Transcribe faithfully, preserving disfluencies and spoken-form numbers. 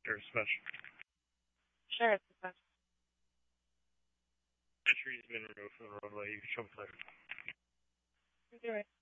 There's special. Sure, it's a special. The tree's been removed from the roadway. You can show me later. Do it.